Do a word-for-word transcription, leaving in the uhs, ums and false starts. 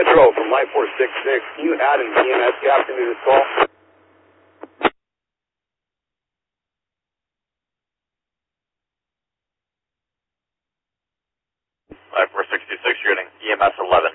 Metro from Light four six six. Can you add an E M S captain to this call? Light four sixty-six, you're getting E M S eleven.